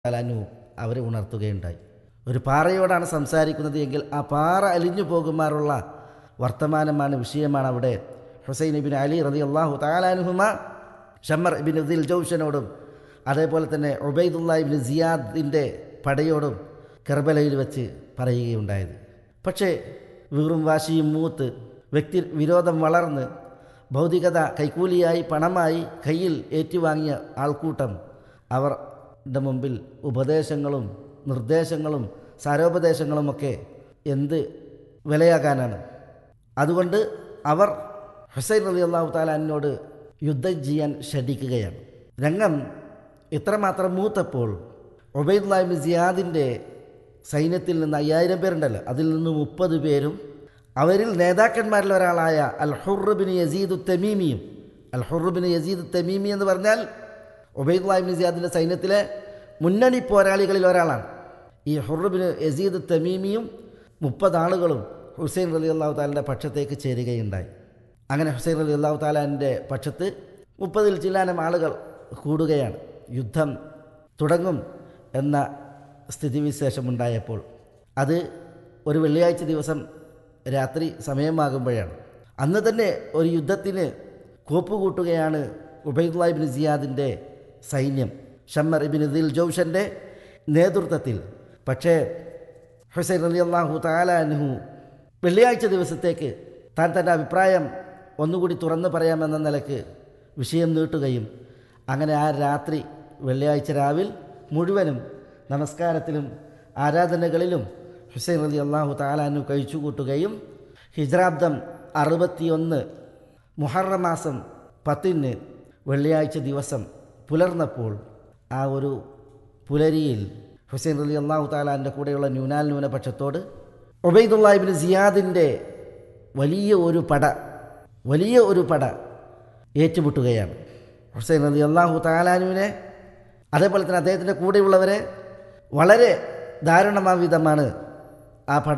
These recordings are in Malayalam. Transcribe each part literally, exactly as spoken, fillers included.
അലാനു അവരെ ഉണർത്തുകയുണ്ടായി. ഒരു പാറയോടാണ് സംസാരിക്കുന്നത് എങ്കിൽ ആ പാറ അലിഞ്ഞു പോകുമാറുള്ള വർത്തമാനമാണ്, വിഷയമാണ് അവിടെ ഹുസൈൻ ഇബ്നു അലി റളിയല്ലാഹു തആല അൻഹുമ ഷമ്മർ ഇബ്നു ദിൽ ജൗഷനോടും അതേപോലെ തന്നെ ഉബൈദുല്ലാ ഇബ്നു സിയാദിൻ്റെ പടയോടും കർബലയിൽ വെച്ച് പറയുകയുണ്ടായത്. പക്ഷേ വീറും വാശിയും മൂത്ത് വ്യക്തി വിരോധം വളർന്ന് ഭൗതികത കൈക്കൂലിയായി പണമായി കയ്യിൽ ഏറ്റുവാങ്ങിയ ആൾക്കൂട്ടം അവരുടെ മുമ്പിൽ ഉപദേശങ്ങളും നിർദ്ദേശങ്ങളും സാരോപദേശങ്ങളുമൊക്കെ എന്ത് വിലയാകാനാണ്. അതുകൊണ്ട് അവർ ഹുസൈൻ റളിയല്ലാഹു തആല അൻഹുവിനോട് യുദ്ധം ചെയ്യാൻ ക്ഷണിക്കുകയാണ്. രംഗം ഇത്രമാത്രം മൂത്തപ്പോൾ ഉബൈദുല്ലാ ഇബ്നു സിയാദിൻ്റെ സൈന്യത്തിൽ നിന്ന് അയ്യായിരം പേരുണ്ടല്ലോ, അതിൽ നിന്ന് മുപ്പത് പേരും അവരിൽ നേതാക്കന്മാരിൽ ഒരാളായ അൽ ഹുർർ ബിൻ യസീദ് തമീമിയും. അൽ ഹുർർ ബിൻ യസീദ് തമീമി എന്ന് പറഞ്ഞാൽ ഉബൈദുല്ലാ ഇബ്നു സിയാദിൻ്റെ സൈന്യത്തിലെ മുന്നണി പോരാളികളിൽ ഒരാളാണ്. ഈ ഹുർർ ബിൻ യസീദ് തമീമിയും മുപ്പത് ആളുകളും ഹുസൈൻ റളിയല്ലാഹു തആലയുടെ പക്ഷത്തേക്ക് ചേരുകയുണ്ടായി. അങ്ങനെ ഹുസൈൻ റളിയല്ലാഹു തആലയുടെ പക്ഷത്ത് മുപ്പതിൽ ചില്ലാനം ആളുകൾ കൂടുകയാണ്. യുദ്ധം തുടങ്ങും എന്ന സ്ഥിതിവിശേഷമുണ്ടായപ്പോൾ അത് ഒരു വെള്ളിയാഴ്ച ദിവസം രാത്രി സമയമാകുമ്പോഴാണ്. അന്ന് തന്നെ ഒരു യുദ്ധത്തിന് കോപ്പുകൂട്ടുകയാണ് ഉബൈദുല്ലാ ഇബ്നു സിയാദിൻ്റെ സൈന്യം ഷമ്മർ ഇബ്നു ദിൽ ജൗഷൻ്റെ നേതൃത്വത്തിൽ. പക്ഷേ ഹുസൈൻ റളിയല്ലാഹു തആല അൻഹു വെള്ളിയാഴ്ച ദിവസത്തേക്ക് താൻ തൻ്റെ അഭിപ്രായം ഒന്നുകൂടി തുറന്നു പറയാമെന്ന നിലക്ക് വിഷയം നീട്ടുകയും അങ്ങനെ ആ രാത്രി വെള്ളിയാഴ്ച രാവിൽ മുഴുവനും നമസ്കാരത്തിലും ആരാധനകളിലും ഹുസൈൻ റളിയല്ലാഹു തആല അൻഹു കഴിച്ചുകൂട്ടുകയും ഹിജ്റാബ്ദം അറുപത്തിയൊന്ന് മുഹറം മാസം പത്തിന് വെള്ളിയാഴ്ച ദിവസം പുലർന്നപ്പോൾ ആ ഒരു പുലരിയിൽ ഹുസൈൻ റളിയല്ലാഹു തആല അൻഹുവിൻ്റെ കൂടെയുള്ള ന്യൂനാൽ ന്യൂനപക്ഷത്തോട് ഉബൈദുല്ലാ ഇബ്നു സിയാദിൻ്റെ വലിയ ഒരു പട വലിയ ഒരു പട ഏറ്റുമുട്ടുകയാണ്. ഹുസൈൻ റളിയല്ലാഹു തആല അൻഹുവിനെ അതേപോലെ തന്നെ അദ്ദേഹത്തിൻ്റെ കൂടെയുള്ളവരെ വളരെ ദാരുണമായ വിധമാണ് ആ പട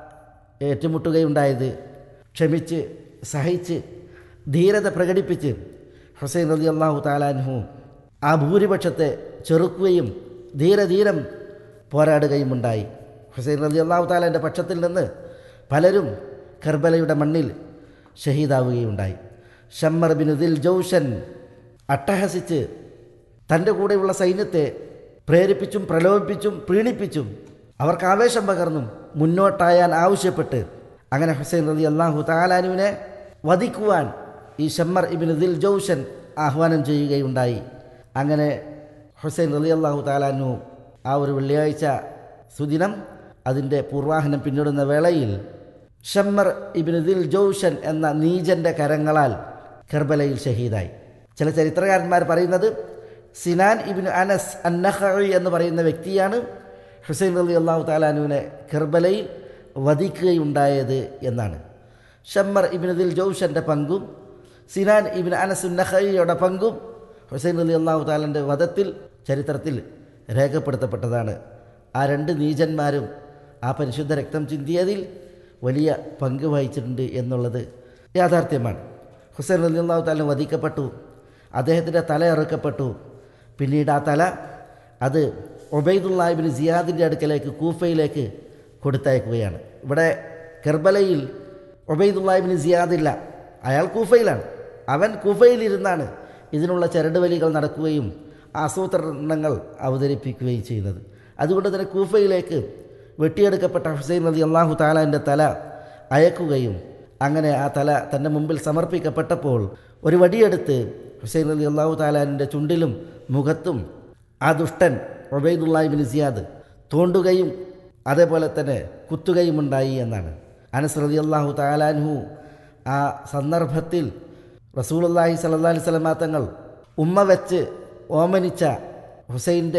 ഏറ്റുമുട്ടുകയുണ്ടായത്. ക്ഷമിച്ച് സഹിച്ച് ധീരത പ്രകടിപ്പിച്ച് ഹുസൈൻ റളിയല്ലാഹു തആല അൻഹു ആ ഭൂരിപക്ഷത്തെ ചെറുക്കുകയും ധീരധീരം പോരാടുകയുമുണ്ടായി. ഹുസൈൻ റളിയല്ലാഹു തആലയുടെ പക്ഷത്തിൽ നിന്ന് പലരും കർബലയുടെ മണ്ണിൽ ഷഹീദാവുകയുണ്ടായി. ഷമ്മർ ബിൻ ദിൽ ജൗഷൻ അട്ടഹസിച്ച് തൻ്റെ കൂടെയുള്ള സൈന്യത്തെ പ്രേരിപ്പിച്ചും പ്രലോഭിപ്പിച്ചും പ്രീണിപ്പിച്ചും അവർക്ക് ആവേശം പകർന്നും മുന്നോട്ടായാൻ ആവശ്യപ്പെട്ട് അങ്ങനെ ഹുസൈൻ റളിയല്ലാഹു തആല അൻഹുവിനെ വധിക്കുവാൻ ഈ ഷമ്മർ ഇബ്നു ദിൽ ജൗഷൻ ആഹ്വാനം ചെയ്യുകയുണ്ടായി. അങ്ങനെ ഹുസൈൻ റളിയല്ലാഹു തആല അൻഹു ആ ഒരു വെള്ളിയാഴ്ച സുദിനം അതിൻ്റെ പൂർവാഹനം പിന്നിടുന്ന വേളയിൽ ഷമ്മർ ഇബ്നു ദിൽ ജൗഷൻ എന്ന നീചൻ്റെ കരങ്ങളാൽ കർബലയിൽ ഷഹീദായി. ചില ചരിത്രകാരന്മാർ പറയുന്നത് സിനാൻ ഇബ്നു അനസ് അന്നഖഈ എന്ന് പറയുന്ന വ്യക്തിയാണ് ഹുസൈൻ റളിയല്ലാഹു തആല അൻഹുവിനെ കർബലയിൽ വധിക്കുകയുണ്ടായത് എന്നാണ്. ഷമ്മർ ഇബ്നു ദിൽ ജൗഷൻ്റെ പങ്കും സിനാൻ ഇബ്നു അനസ് അന്നഖഈയുടെ പങ്കും ഹുസൈൻ റളിയല്ലാഹു തആലയുടെ വധത്തിൽ ചരിത്രത്തിൽ രേഖപ്പെടുത്തപ്പെട്ടതാണ്. ആ രണ്ട് നീചന്മാരും ആ പരിശുദ്ധ രക്തം ചിന്തിയതിൽ വലിയ പങ്ക് വഹിച്ചിട്ടുണ്ട് എന്നുള്ളത് യാഥാർത്ഥ്യമാണ്. ഹുസൈൻ റളിയല്ലാഹു തആല വധിക്കപ്പെട്ടു, അദ്ദേഹത്തിൻ്റെ തല അറുക്കപ്പെട്ടു. പിന്നീട് ആ തല അത് ഉബൈദുല്ലാ ഇബ്നു സിയാദിൻ്റെ അടുക്കലേക്ക് കൂഫയിലേക്ക് കൊടുത്തയക്കുകയാണ്. ഇവിടെ കർബലയിൽ ഉബൈദുല്ലാ ഇബ്നു സിയാദില്ല, അയാൾ കൂഫയിലാണ്. അവൻ കൂഫയിലിരുന്നാണ് ഇതിനുള്ള ചരടുവലികൾ നടക്കുകയും ആസൂത്രണങ്ങൾ അവതരിപ്പിക്കുകയും ചെയ്യുന്നത്. അതുകൊണ്ട് തന്നെ കൂഫയിലേക്ക് വെട്ടിയെടുക്കപ്പെട്ട ഹുസൈൻ റളിയല്ലാഹു തആലയുടെ തല അയക്കുകയും അങ്ങനെ ആ തല തൻ്റെ മുമ്പിൽ സമർപ്പിക്കപ്പെട്ടപ്പോൾ ഒരു വടിയെടുത്ത് ഹുസൈൻ റളിയല്ലാഹു തആലയുടെ ചുണ്ടിലും മുഖത്തും ആ ദുഷ്ടൻ ഉബൈദുല്ലാ ഇബ്നു സിയാദ് തോണ്ടുകയും അതേപോലെ തന്നെ കുത്തുകയുമുണ്ടായി എന്നാണ്. അനസ് റളിയല്ലാഹു തആല അൻഹു ആ സന്ദർഭത്തിൽ റസൂലുള്ളാഹി സ്വല്ലല്ലാഹി അലൈഹി വസല്ലം തങ്ങൾ ഉമ്മ വെച്ച് ഓമനിച്ച ഹുസൈൻ്റെ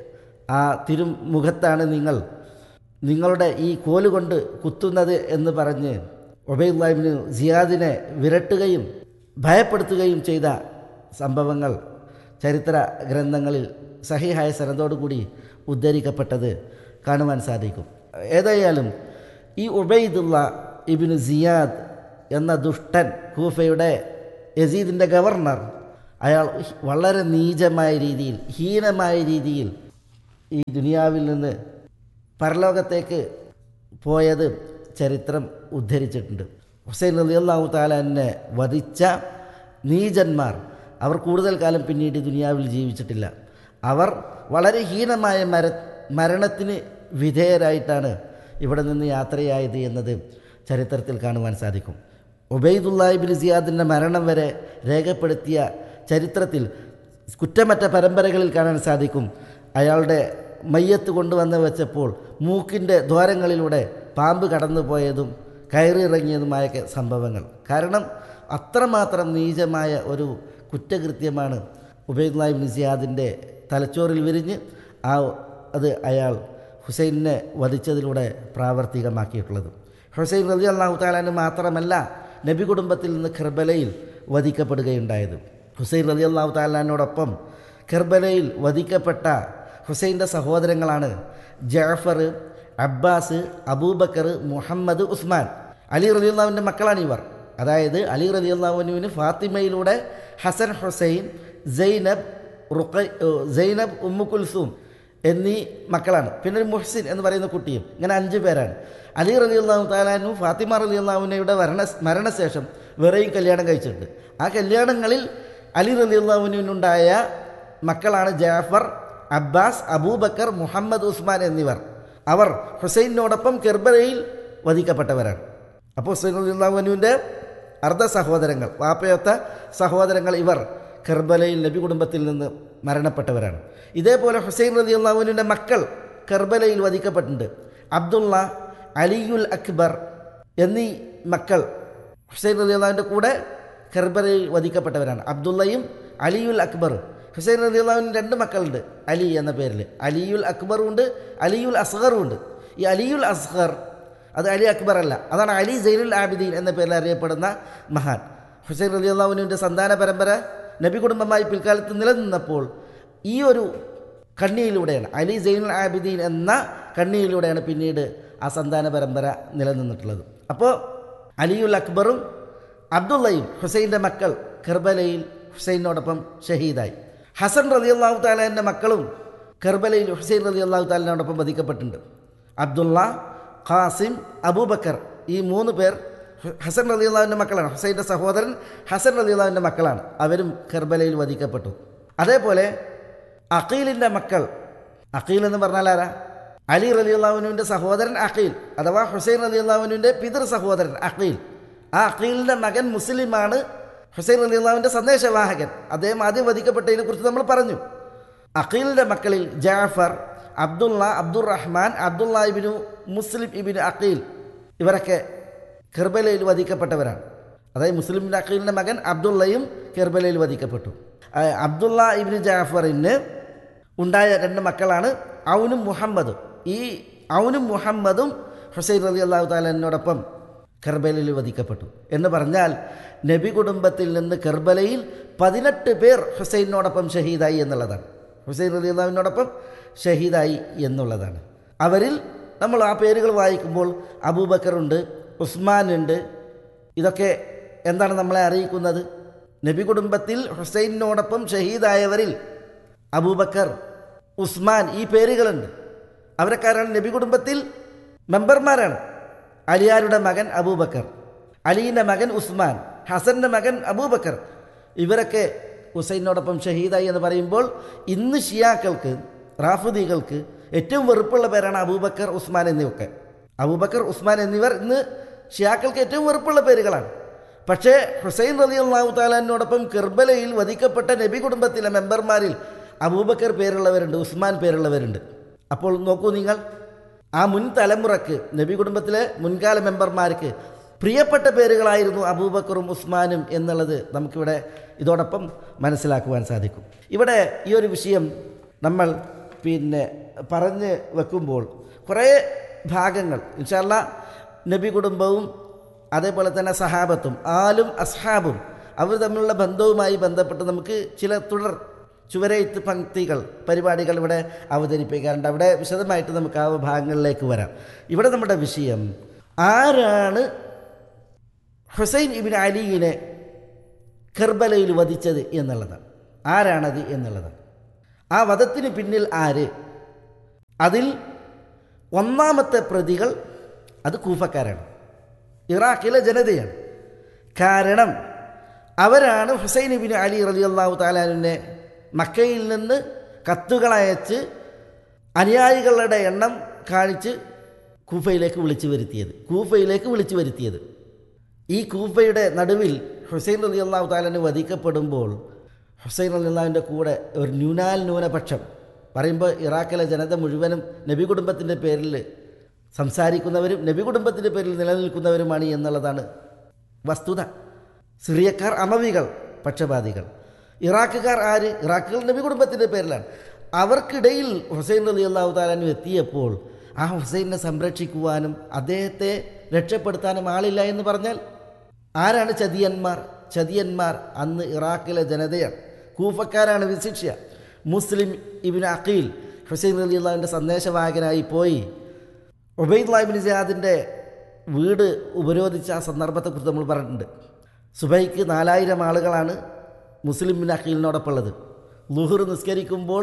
ആ തിരുമുഖത്താണ് നിങ്ങൾ നിങ്ങളുടെ ഈ കോലുകൊണ്ട് കുത്തുന്നത് എന്ന് പറഞ്ഞ് ഉബൈദുല്ലാ ഇബ്നു സിയാദിനെ വിരട്ടുകയും ഭയപ്പെടുത്തുകയും ചെയ്ത സംഭവങ്ങൾ ചരിത്ര ഗ്രന്ഥങ്ങളിൽ സഹിഹായ സനദോടുകൂടി ഉദ്ധരിക്കപ്പെട്ടത് കാണുവാൻ സാധിക്കും. ഏതായാലും ഈ ഉബൈദുല്ലാ ഇബ്നു സിയാദ് എന്ന ദുഷ്ടൻ കൂഫയുടെ യസീദിൻ്റെ ഗവർണർ അയാൾ വളരെ നീചമായ രീതിയിൽ ഹീനമായ രീതിയിൽ ഈ ദുനിയാവിൽ നിന്ന് പരലോകത്തേക്ക് പോയത് ചരിത്രം ഉദ്ധരിച്ചിട്ടുണ്ട്. ഹുസൈൻ റളിയല്ലാഹു തആല അൻഹുവിനെ വധിച്ച നീചന്മാർ അവർ കൂടുതൽ കാലം പിന്നീട് ദുനിയാവിൽ ജീവിച്ചിട്ടില്ല. അവർ വളരെ ഹീനമായ മര മരണത്തിന് വിധേയരായിട്ടാണ് ഇവിടെ നിന്ന് യാത്രയായത് എന്നത് ചരിത്രത്തിൽ കാണുവാൻ സാധിക്കും. ഉബൈദുല്ലാഹ് ഇബ്നു സിയാദിൻ്റെ മരണം വരെ രേഖപ്പെടുത്തിയ ചരിത്രത്തിൽ കുറ്റമറ്റ പരമ്പരകളിൽ കാണാൻ സാധിക്കും. അയാളുടെ മയ്യത്ത് കൊണ്ടുവന്ന് വെച്ചപ്പോൾ മൂക്കിൻ്റെ ദ്വാരങ്ങളിലൂടെ പാമ്പ് കടന്നു പോയതും കയറിയിറങ്ങിയതുമായ സംഭവങ്ങൾ. കാരണം അത്രമാത്രം നീചമായ ഒരു കുറ്റകൃത്യമാണ് ഉബൈദുല്ലാഹ് ഇബ്നു സിയാദിൻ്റെ തലച്ചോറിൽ വിരിഞ്ഞ് ആ അത് അയാൾ ഹുസൈനെ വധിച്ചതിലൂടെ പ്രാവർത്തികമാക്കിയിട്ടുള്ളത്. ഹുസൈൻ റളിയല്ലാഹു തആല അൻഹു മാത്രമല്ല നബി കുടുംബത്തിൽ നിന്ന് കർബലയിൽ വധിക്കപ്പെടുകയുണ്ടായത്. ഹുസൈൻ റളിയല്ലാഹു തആല അൻഹുവിനോടൊപ്പം കർബലയിൽ വധിക്കപ്പെട്ട ഹുസൈൻ്റെ സഹോദരങ്ങളാണ് ജഅഫർ, അബ്ബാസ്, അബൂബക്കർ, മുഹമ്മദ്, ഉസ്മാൻ. അലി റളിയല്ലാഹുവിൻ്റെ മക്കളാണ് ഇവർ. അതായത് അലി റളിയല്ലാഹു അൻഹുവിന് ഫാത്തിമയിലൂടെ ഹസൻ, ഹുസൈൻ, സൈനബ്, റുഖൈ സൈനബ്, ഉമ്മു കുൽസൂം എന്നീ മക്കളാണ്. പിന്നെ ഒരു മുഹ്സിൻ എന്ന് പറയുന്ന കുട്ടിയും. ഇങ്ങനെ അഞ്ച് പേരാണ്. അലി റളിയല്ലാഹു തആല അൻഹു ഫാത്തിമ റളിയല്ലാഹു അൻഹയുടെ മരണ മരണശേഷം വേറെയും കല്യാണം കഴിച്ചിട്ടുണ്ട്. ആ കല്യാണങ്ങളിൽ അലി റളിയല്ലാഹു അൻഹുവിനുണ്ടായ മക്കളാണ് ജാഫർ, അബ്ബാസ്, അബൂബക്കർ, മുഹമ്മദ്, ഉസ്മാൻ എന്നിവർ. അവർ ഹുസൈനോടൊപ്പം കെർബലയിൽ വധിക്കപ്പെട്ടവരാണ്. അപ്പോൾ ഹുസൈൻ റളിയല്ലാഹു അൻഹുവിൻ്റെ അർദ്ധ സഹോദരങ്ങൾ, വാപ്പയൊത്ത സഹോദരങ്ങൾ ഇവർ കെർബലയിൽ നബി കുടുംബത്തിൽ നിന്ന് മരണപ്പെട്ടവരാണ്. ഇതേപോലെ ഹുസൈൻ റളിയല്ലാഹു അൻഹുവിൻ്റെ മക്കൾ കെർബലയിൽ വധിക്കപ്പെട്ടിട്ടുണ്ട്. അബ്ദുള്ള, അലിയുൽ അക്ബർ എന്നീ മക്കൾ ഹുസൈൻ റളിയല്ലാഹുവിൻ്റെ കൂടെ കെർബലയിൽ വധിക്കപ്പെട്ടവരാണ്. അബ്ദുള്ളയും അലിയുൽ അക്ബർ. ഹുസൈൻ റളിയല്ലാഹുവിന് രണ്ട് മക്കളുണ്ട് അലി എന്ന പേരിൽ. അലിയുൽ അക്ബറും ഉണ്ട്, അലിയുൽ അസ്ഗറും ഉണ്ട്. ഈ അലിയുൽ അസ്ഗർ അത് അലി അക്ബർ അല്ല, അതാണ് അലി സൈനുൽ ആബിദീൻ എന്ന പേരിൽ അറിയപ്പെടുന്ന മഹാൻ. ഹുസൈൻ റളിയല്ലാഹുവിൻ്റെ സന്താന പരമ്പര നബി കുടുംബമായി പിൽക്കാലത്ത് നിലനിന്നപ്പോൾ ഈ ഒരു കണ്ണിയിലൂടെയാണ്, അലി സൈനുൽ ആബിദീൻ എന്ന കണ്ണിയിലൂടെയാണ് പിന്നീട് ആ സന്താന പരമ്പര നിലനിന്നിട്ടുള്ളത്. അപ്പോൾ അലിയുൽ അക്ബറും അബ്ദുള്ളയും ഹുസൈൻ്റെ മക്കൾ കെർബലയിൽ ഹുസൈനോടൊപ്പം ഷഹീദായി. ഹസൻ റളിയല്ലാഹു തആലയുടെ മക്കളും കെർബലയിൽ ഹുസൈൻ റളിയല്ലാഹു തആലയോടൊപ്പം വധിക്കപ്പെട്ടിട്ടുണ്ട്. അബ്ദുള്ള, ഖാസിം, അബൂബക്കർ ഈ മൂന്ന് പേർ ഹസൻ റളിയല്ലാഹുവിൻ്റെ മക്കളാണ്. ഹുസൈൻ്റെ സഹോദരൻ ഹസൻ റളിയല്ലാഹുവിൻ്റെ മക്കളാണ്. അവരും കെർബലയിൽ വധിക്കപ്പെട്ടു. അതേപോലെ അഖീലിൻ്റെ മക്കൾ, അഖീൽ എന്ന് പറഞ്ഞാൽ ആരാ? അലി റളിയല്ലാഹുവിൻ്റെ സഹോദരൻ അഖീൽ, അഥവാ ഹുസൈൻ റളിയല്ലാഹുവിൻ്റെ പിതൃ സഹോദരൻ അഖീൽ. ആ അഖീലിൻ്റെ മകൻ മുസ്ലിമാണ് ഹുസൈൻ റളിയല്ലാഹുവിൻ്റെ സന്ദേശവാഹകൻ. അദ്ദേഹം ആദ്യം വധിക്കപ്പെട്ടതിനെ കുറിച്ച് നമ്മൾ പറഞ്ഞു. അഖീലിൻ്റെ മക്കളിൽ ജാഫർ, അബ്ദുള്ള, അബ്ദുറഹ്മാൻ, അബ്ദുള്ള ഇബ്നു മുസ്ലിം ഇബ്നു അഖീൽ ഇവരൊക്കെ കെർബലയിൽ വധിക്കപ്പെട്ടവരാണ്. അതായത് മുസ്ലിമിൻ്റെ അഖീലിൻ്റെ മകൻ അബ്ദുള്ളയും കെർബലയിൽ വധിക്കപ്പെട്ടു. അബ്ദുള്ള ഇബ്നു ജാഫറിന് ഉണ്ടായ രണ്ട് മക്കളാണ് ഔനും മുഹമ്മദും. ഈ ഔനും മുഹമ്മദും ഹുസൈൻ റളിയല്ലാഹു തആലയോടൊപ്പം കെർബലയിൽ വധിക്കപ്പെട്ടു. എന്ന് പറഞ്ഞാൽ നബി കുടുംബത്തിൽ നിന്ന് കെർബലയിൽ പതിനെട്ട് പേർ ഹുസൈനോടൊപ്പം ഷഹീദായി എന്നുള്ളതാണ്. ഹുസൈൻ റളിയല്ലാഹുവിനോടൊപ്പം ഷഹീദായി എന്നുള്ളതാണ്. അവരിൽ നമ്മൾ ആ പേരുകൾ വായിക്കുമ്പോൾ അബൂബക്കറുണ്ട്, ഉസ്മാനുണ്ട്. ഇതൊക്കെ എന്താണ് നമ്മളെ അറിയിക്കുന്നത്? നബി കുടുംബത്തിൽ ഹുസൈനോടൊപ്പം ഷഹീദായവരിൽ അബൂബക്കർ, ഉസ്മാൻ ഈ പേരുകളുണ്ട്. അവരൊക്കെയാണ് നബി കുടുംബത്തിൽ മെമ്പർമാരാണ്. അലിയാരുടെ മകൻ അബൂബക്കർ, അലീൻ്റെ മകൻ ഉസ്മാൻ, ഹസൻ്റെ മകൻ അബൂബക്കർ ഇവരൊക്കെ ഹുസൈനോടൊപ്പം ഷഹീദായി എന്ന് പറയുമ്പോൾ ഇന്ന് ഷിയാക്കൾക്ക്, റാഫിദികൾക്ക് ഏറ്റവും വെറുപ്പുള്ള പേരാണ് അബൂബക്കർ, ഉസ്മാൻ എന്നിവയൊക്കെ. അബൂബക്കർ, ഉസ്മാൻ എന്നിവർ ഇന്ന് ഷിയാക്കൾക്ക് ഏറ്റവും വെറുപ്പുള്ള പേരുകളാണ്. പക്ഷേ ഹുസൈൻ റളിയല്ലാഹു തആലയോടൊപ്പം കെർബലയിൽ വധിക്കപ്പെട്ട നബി കുടുംബത്തിലെ മെമ്പർമാരിൽ അബൂബക്കർ പേരുള്ളവരുണ്ട്, ഉസ്മാൻ പേരുള്ളവരുണ്ട്. അപ്പോൾ നോക്കൂ നിങ്ങൾ, ആ മുൻ തലമുറക്ക് നബി കുടുംബത്തിലെ മുൻകാല മെമ്പർമാർക്ക് പ്രിയപ്പെട്ട പേരുകളായിരുന്നു അബൂബക്കറും ഉസ്മാനും എന്നുള്ളത് നമുക്കിവിടെ ഇതോടൊപ്പം മനസ്സിലാക്കുവാൻ സാധിക്കും. ഇവിടെ ഈ ഒരു വിഷയം നമ്മൾ പിന്നെ പറഞ്ഞ് വെക്കുമ്പോൾ കുറേ ഭാഗങ്ങൾ ഇൻഷാ അല്ലാഹ് നബി കുടുംബവും അതേപോലെ തന്നെ സഹാബത്തും ആലും അസ്ഹാബും അവർ തമ്മിലുള്ള ബന്ധവുമായി ബന്ധപ്പെട്ട് നമുക്ക് ചില തുടർ ചുവരെഴുത്ത് പങ്ക്തികൾ പരിപാടികൾ ഇവിടെ അവതരിപ്പിക്കാറുണ്ട്. അവിടെ വിശദമായിട്ട് നമുക്ക് ആ ഭാഗങ്ങളിലേക്ക് വരാം. ഇവിടെ നമ്മുടെ വിഷയം ആരാണ് ഹുസൈൻ ഇബ്നു അലിയിനെ കെർബലയിൽ വധിച്ചത് എന്നുള്ളതാണ്. ആരാണത് എന്നുള്ളതാണ്. ആ വധത്തിന് പിന്നിൽ ആര്? അതിൽ ഒന്നാമത്തെ പ്രതികൾ അത് കൂഫക്കാരാണ്, ഇറാഖിലെ ജനതയാണ്. കാരണം അവരാണ് ഹുസൈൻ ഇബ്നു അലി റളിയല്ലാഹു തആല അൻഹുവിനെ മക്കയിൽ നിന്ന് കത്തുകളയച്ച് അനുയായികളുടെ എണ്ണം കാണിച്ച് കൂഫയിലേക്ക് വിളിച്ചു വരുത്തിയത് കൂഫയിലേക്ക് വിളിച്ചു വരുത്തിയത് ഈ കൂഫയുടെ നടുവിൽ ഹുസൈൻ റളിയല്ലാഹു തആല അൻഹു വധിക്കപ്പെടുമ്പോൾ ഹുസൈൻ റളിയല്ലാഹുവിൻ്റെ കൂടെ ഒരു ന്യൂനാൽ ന്യൂനപക്ഷം, പറയുമ്പോൾ ഇറാഖിലെ ജനത മുഴുവനും നബി കുടുംബത്തിൻ്റെ പേരിൽ സംസാരിക്കുന്നവരും നബി കുടുംബത്തിൻ്റെ പേരിൽ നിലനിൽക്കുന്നവരുമാണ് എന്നുള്ളതാണ് വസ്തുത. സിറിയക്കാർ അമവികൾ, പക്ഷപാതികൾ. ഇറാഖുകാർ ആര്? ഇറാഖുകൾ നബി കുടുംബത്തിൻ്റെ പേരിലാണ്. അവർക്കിടയിൽ ഹുസൈൻ റളിയല്ലാഹു തആല അൻഹു എത്തിയപ്പോൾ ആ ഹുസൈനെ സംരക്ഷിക്കുവാനും അദ്ദേഹത്തെ രക്ഷപ്പെടുത്താനും ആളില്ല എന്ന് പറഞ്ഞാൽ ആരാണ് ചതിയന്മാർ? ചതിയന്മാർ അന്ന് ഇറാഖിലെ ജനതയാണ്, കൂഫക്കാരാണ് വിശിഷ്യ. മുസ്ലിം ഇബ്നു അഖീൽ ഹുസൈൻ റളിയല്ലാഹുവിൻ്റെ സന്ദേശവാഹകനായി പോയി ഉബൈദുല്ലാഹ് ഇബ്നു സിയാദിൻ്റെ വീട് ഉപരോധിച്ച ആ സന്ദർഭത്തെക്കുറിച്ച് നമ്മൾ പറഞ്ഞിട്ടുണ്ട്. സുബൈക്ക് നാലായിരം ആളുകളാണ് മുസ്ലിം ഇബ്നു അഖീലിനോടൊപ്പം ഉള്ളത്. ളുഹർ നിസ്കരിക്കുമ്പോൾ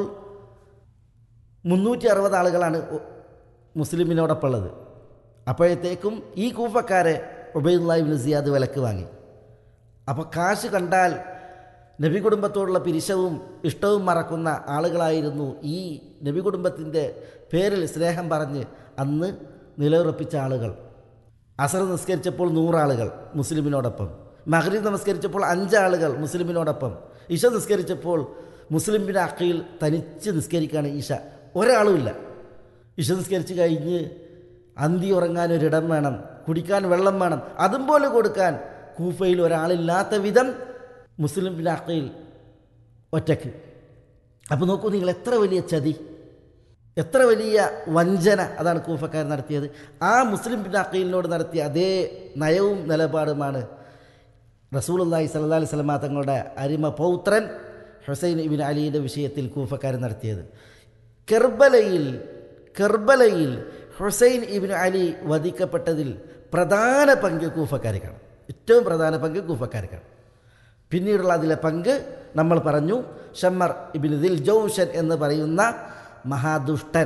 മുന്നൂറ്റി അറുപത് ആളുകളാണ് മുസ്ലിമിനോടൊപ്പം ഉള്ളത്. അപ്പോഴത്തേക്കും ഈ കൂഫക്കാരെ ഉബൈദുല്ലാഹ് ഇബ്നു സിയാദ് വിലക്ക് വാങ്ങി. അപ്പോൾ കാശ് കണ്ടാൽ നബി കുടുംബത്തോടുള്ള പിരിശവും ഇഷ്ടവും മറക്കുന്ന ആളുകളായിരുന്നു ഈ നബി കുടുംബത്തിൻ്റെ പേരിൽ സ്നേഹം പറഞ്ഞ് അന്ന് നിലയുറപ്പിച്ച ആളുകൾ. അസർ നിസ്കരിച്ചപ്പോൾ നൂറാളുകൾ മുസ്ലിമിനോടൊപ്പം, മഗ്രിബ് നമസ്കരിച്ചപ്പോൾ അഞ്ചാളുകൾ മുസ്ലിമിനോടൊപ്പം, ഇശ നിസ്കരിച്ചപ്പോൾ മുസ്ലിം ഇബ്നു അഖീൽ തനിച്ച് നിസ്കരിക്കുകയാണ്. ഇശ ഒരാളുമില്ല. ഇശ നിസ്കരിച്ച് കഴിഞ്ഞ് അന്തി ഉറങ്ങാൻ ഒരിടം വേണം, കുടിക്കാൻ വെള്ളം വേണം, അതും പോലെ കൊടുക്കാൻ കൂഫയിൽ ഒരാളില്ലാത്ത വിധം മുസ്ലിം ഇബ്നു അഖീൽ ഒറ്റയ്ക്ക്. അപ്പോൾ നോക്കൂ നിങ്ങൾ, എത്ര വലിയ ചതി, എത്ര വലിയ വഞ്ചന അതാണ് കൂഫക്കാർ നടത്തിയത്. ആ മുസ്ലിം ഇബ്നു അഖീലിനോട് നടത്തിയ അതേ നയവും നിലപാടുമാണ് റസൂലുള്ളാഹി സ്വല്ലല്ലാഹു അലൈഹി വസല്ലം തങ്ങളുടെ അരിമ പൗത്രൻ ഹുസൈൻ ഇബ്നു അലിയുടെ വിഷയത്തിൽ കൂഫക്കാർ നടത്തിയത്. കെർബലയിൽ കെർബലയിൽ ഹുസൈൻ ഇബ്നു അലി വധിക്കപ്പെട്ടതിൽ പ്രധാന പങ്ക് കൂഫക്കാർക്കാണ്, ഏറ്റവും പ്രധാന പങ്ക് കൂഫക്കാർക്കാണ്. പിന്നീടുള്ള അതിലെ പങ്ക് നമ്മൾ പറഞ്ഞു. ഷമ്മർ ഇബ്നു ദിൽ ജൗഷൻ എന്ന് പറയുന്ന മഹാദുഷ്ടൻ,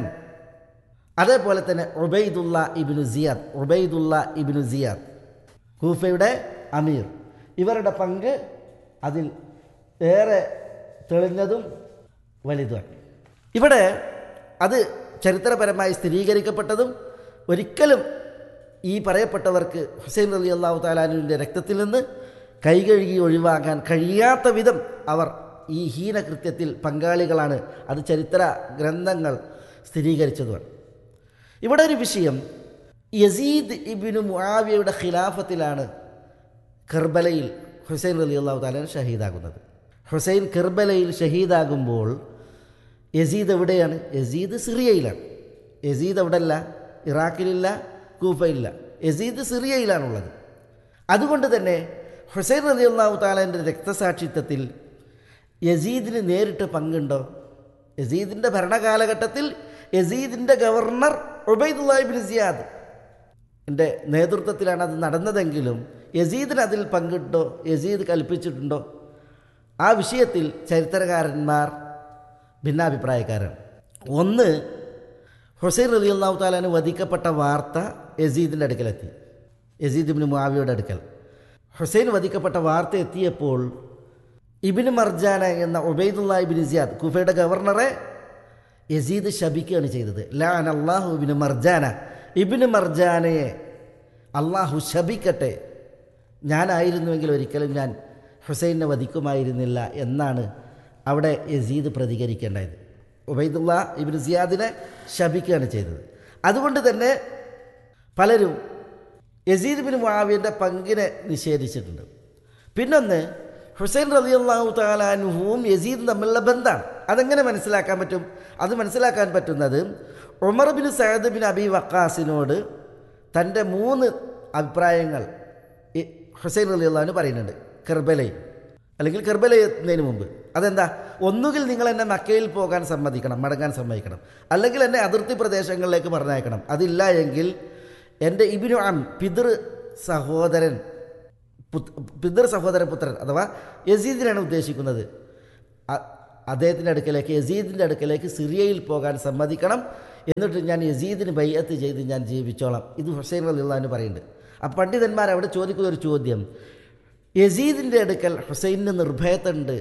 അതേപോലെ തന്നെ ഉബൈദുല്ല ഇബ്നു സിയാദ് ഉബൈദുല്ല ഇബ്നു സിയാദ് കൂഫയുടെ അമീർ, ഇവരുടെ പങ്ക് അതിൽ ഏറെ തെളിഞ്ഞതും വലുതുമാണ്. ഇവിടെ അത് ചരിത്രപരമായി സ്ഥിരീകരിക്കപ്പെട്ടതും ഒരിക്കലും ഈ പറയപ്പെട്ടവർക്ക് ഹുസൈൻ റളിയല്ലാഹു തആല അൻഹുവിൻ്റെ രക്തത്തിൽ നിന്ന് കൈകഴുകി ഒഴിവാക്കാൻ കഴിയാത്ത വിധം അവർ ഈ ഹീനകൃത്യത്തിൽ പങ്കാളികളാണ്. അത് ചരിത്ര ഗ്രന്ഥങ്ങൾ സ്ഥിരീകരിച്ചതുമാണ്. ഇവിടെ ഒരു വിഷയം, യസീദ് ഇബ്നു മുആവിയയുടെ ഖിലാഫത്തിലാണ് കർബലയിൽ ഹുസൈൻ റളിയല്ലാഹു തആല ഷഹീദാകുന്നത്. ഹുസൈൻ കർബലയിൽ ഷഹീദാകുമ്പോൾ യസീദ് എവിടെയാണ്? യസീദ് സിറിയയിലാണ്. യസീദ് എവിടെയല്ല, ഇറാഖിലില്ല, കൂഫയിലില്ല, യസീദ് സിറിയയിലാണുള്ളത്. അതുകൊണ്ട് തന്നെ ഹുസൈൻ റളിയല്ലാഹു തആലയുടെ രക്തസാക്ഷിത്വത്തിൽ യസീദിന് നേരിട്ട് പങ്കുണ്ടോ? യസീദിൻ്റെ ഭരണകാലഘട്ടത്തിൽ യസീദിൻ്റെ ഗവർണർ ഉബൈദുല്ലാഹ് ഇബ്നു സിയാദ് എൻ്റെ നേതൃത്വത്തിലാണ് അത് നടന്നതെങ്കിലും യസീദിന് അതിൽ പങ്കുണ്ടോ? യസീദ് കൽപ്പിച്ചിട്ടുണ്ടോ? ആ വിഷയത്തിൽ ചരിത്രകാരന്മാർ ഭിന്നാഭിപ്രായക്കാരാണ്. ഒന്ന്, ഹുസൈൻ റളിയല്ലാഹു തആല അൻഹു വധിക്കപ്പെട്ട വാർത്ത യസീദിൻ്റെ അടുക്കലെത്തി, യസീദ് ഇബ്നു മുആവിയയുടെ അടുക്കൽ. ഹുസൈൻ വധിക്കപ്പെട്ട വാർത്ത എത്തിയപ്പോൾ ഇബ്നു മർജാന എന്ന ഉബൈദുല്ലാഹ് ഇബ്നു സിയാദ് കൂഫയുടെ ഗവർണറെ യസീദ് ശപിക്കുകയാണ് ചെയ്തത്. ലഅനല്ലാഹു ഇബ്നു മർജാന, ഇബ്നു മർജാനയെ അള്ളാഹു ശപിക്കട്ടെ, ഞാനായിരുന്നുവെങ്കിൽ ഒരിക്കലും ഞാൻ ഹുസൈനെ വധിക്കുമായിരുന്നില്ല എന്നാണ് അവിടെ യസീദ് പ്രതികരിക്കേണ്ടത്. ഉബൈദുല്ലാഹ് ഇബ്നു സിയാദിനെ ശപിക്കുകയാണ് ചെയ്തത്. അതുകൊണ്ട് തന്നെ പലരും യസീദ് ഇബ്നു മുആവിയയുടെ പങ്കിനെ നിഷേധിച്ചിട്ടുണ്ട്. പിന്നൊന്ന്, ഹുസൈൻ റളിയല്ലാഹു തആല അൻഹുവും യസീദും തമ്മിലുള്ള ബന്ധമാണ്. അതെങ്ങനെ മനസ്സിലാക്കാൻ പറ്റും? അത് മനസ്സിലാക്കാൻ പറ്റുന്നത് Umar bin Saad bin Abi വഖാസിനോട് തൻ്റെ മൂന്ന് അഭിപ്രായങ്ങൾ ഹുസൈൻ റളിയല്ലാഹു അൻഹു പറയുന്നുണ്ട് കർബലയിൽ, അല്ലെങ്കിൽ കർബല എത്തുന്നതിന് മുമ്പ്. അതെന്താ? ഒന്നുകിൽ നിങ്ങൾ എന്നെ മക്കയിൽ പോകാൻ സമ്മതിക്കണം, മടങ്ങാൻ സമ്മതിക്കണം, അല്ലെങ്കിൽ എന്നെ അതിർത്തി പ്രദേശങ്ങളിലേക്ക് പറഞ്ഞയക്കണം. അതില്ല എങ്കിൽ എൻ്റെ ഇബ്നു അം പിതൃ സഹോദരൻ പിതൃ സഹോദര പുത്രൻ അഥവാ യസീദിനാണ് ഉദ്ദേശിക്കുന്നത്, അദ്ദേഹത്തിൻ്റെ അടുക്കലേക്ക് യസീദിൻ്റെ അടുക്കലേക്ക് സിറിയയിൽ പോകാൻ സമ്മതിക്കണം എന്നിട്ട് ഞാൻ യസീദിന് ബൈഅത്ത് ചെയ്ത് ഞാൻ ജീവിച്ചോളാം. ഇത് ഹുസൈൻ റളിയല്ലാഹു അൻഹു പറയുന്നുണ്ട്. ആ പണ്ഡിതന്മാർ അവിടെ ചോദിക്കുന്ന ഒരു ചോദ്യം, യസീദിൻ്റെ അടുക്കൽ ഹുസൈനിന് നിർഭയത്തുണ്ട്,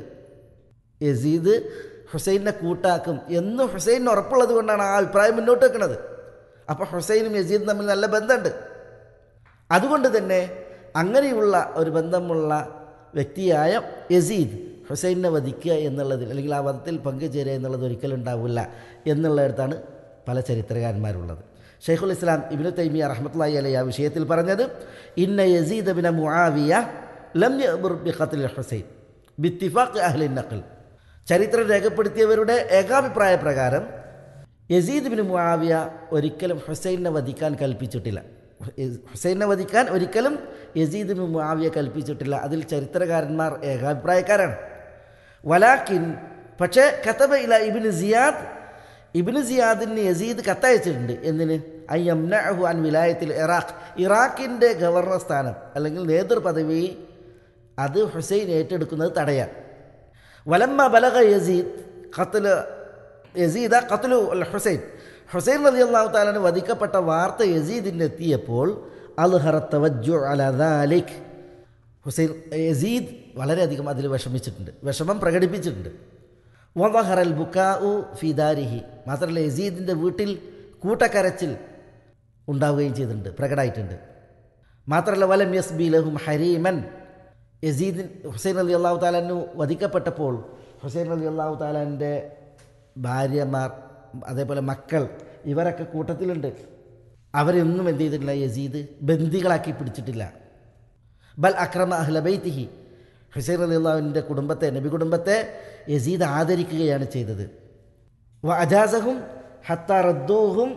യസീദ് ഹുസൈനെ കൂട്ടാക്കും എന്ന് ഹുസൈനിന് ഉറപ്പുള്ളത് കൊണ്ടാണ് ആ അഭിപ്രായം മുന്നോട്ട് വെക്കുന്നത്. അപ്പോൾ ഹുസൈനും യസീദും തമ്മിൽ നല്ല ബന്ധമുണ്ട്. അതുകൊണ്ട് തന്നെ അങ്ങനെയുള്ള ഒരു ബന്ധമുള്ള വ്യക്തിയായ യസീദ് ഹുസൈനെ വധിക്കുക എന്നുള്ളതിൽ അല്ലെങ്കിൽ ആ വധത്തിൽ പങ്കുചേരുക എന്നുള്ളത് ഒരിക്കലും ഉണ്ടാവില്ല എന്നുള്ളിടത്താണ് പല ചരിത്രകാരന്മാരുള്ളത്. ഷെയ്ഖുൽ ഇസ്ലാം ഇബ്നു തൈമിയ റഹ്മത്തുള്ളാഹി അലൈഹി ആ വിഷയത്തിൽ പറഞ്ഞത്, ഇന്ന യസീദ് ബിൻ മുആവിയ ലം യഅ്മുർ ബിഖത്ൽ ഹുസൈൻ ബിത്തിഫാഖ് അഹ്ലി നഖൽ. ചരിത്രം രേഖപ്പെടുത്തിയവരുടെ ഏകാഭിപ്രായ പ്രകാരം യസീദ് ബിൻ മുആവിയ ഒരിക്കലും ഹുസൈനെ വധിക്കാൻ കൽപ്പിച്ചിട്ടില്ല. ഹുസൈനെ വധിക്കാൻ ഒരിക്കലും യസീദ് ബിൻ മുആവിയ കൽപ്പിച്ചിട്ടില്ല. അതിൽ ചരിത്രകാരന്മാർ ഏകാഭിപ്രായക്കാരാണ്. വലാക്കിൻ പക്ഷേ കതബ ഇല ഇബ്നു സിയാദ്, ഇബ്നു സിയാദിന് യസീദ് കത്തയച്ചിട്ടുണ്ട്. എന്തിന്? അയ്യംനഅഹു അൻ വിലായത്തിൽ ഇറാഖ്, ഇറാഖിൻ്റെ ഗവർണർ സ്ഥാനം അല്ലെങ്കിൽ നേതൃപദവി അത് ഹുസൈൻ ഏറ്റെടുക്കുന്നത് തടയാൻ. വലമ്മ ബലഗ യസീദ് ഖത്ല യസീദ ഖത്ലു അൽ ഹുസൈൻ, ഹുസൈൻ റളിയല്ലാഹു തആല അൻഹു വധിക്കപ്പെട്ട വാർത്ത യസീദിന് എത്തിയപ്പോൾ അൽഹറ തവജ്ജു അലാ ദാലിക്, ഹുസൈൻ യസീദ് വളരെയധികം അതിൽ വിഷമിച്ചിട്ടുണ്ട്, വിഷമം പ്രകടിപ്പിച്ചിട്ടുണ്ട്. വദഹറൽ ബുകാഉ ഫി ദാരിഹി, മാത്രമല്ല യസീദിൻ്റെ വീട്ടിൽ കൂട്ടക്കരച്ചിൽ ഉണ്ടാവുകയും ചെയ്തിട്ടുണ്ട്, പ്രകടമായിട്ടുണ്ട്. മാത്രമല്ല വലം യസ്ബി ലഹും ഹരീമൻ, യസീദ് ഹുസൈൻ റളിയല്ലാഹു തആല അൻഹു വധിക്കപ്പെട്ടപ്പോൾ ഹുസൈൻ റളിയല്ലാഹു തആലൻ്റെ ഭാര്യമാർ അതേപോലെ മക്കൾ ഇവരൊക്കെ കൂട്ടത്തിലുണ്ട്. അവരൊന്നും എന്ത് ചെയ്തിട്ടില്ല, യസീദ് ബന്ദികളാക്കി പിടിച്ചിട്ടില്ല. ബൽ അക്രമ അഹ്ല ബൈത്തിഹി, ഹുസൈൻ റളിയല്ലാഹുവിൻ്റെ കുടുംബത്തെ, നബി കുടുംബത്തെ യസീദ് ആദരിക്കുകയാണ് ചെയ്തത്. വ അജാസഹും ഹത്താ റദ്ദൂഹും